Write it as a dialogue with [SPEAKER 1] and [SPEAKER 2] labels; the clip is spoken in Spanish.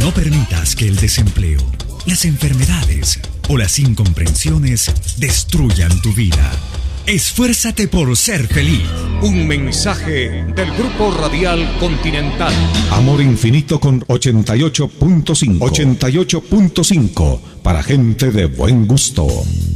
[SPEAKER 1] No permitas que el desempleo, las enfermedades o las incomprensiones destruyan tu vida. Esfuérzate por ser feliz.
[SPEAKER 2] Un mensaje del Grupo Radial Continental.
[SPEAKER 3] Amor Infinito con 88.5. 88.5 para gente de buen gusto.